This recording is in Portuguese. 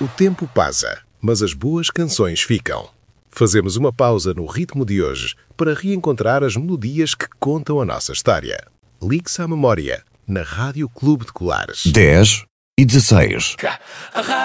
O tempo passa, mas as boas canções ficam. Fazemos uma pausa no ritmo de hoje para reencontrar as melodias que contam a nossa história. Ligue-se à memória, na Rádio Clube de Colares. 10 e 16.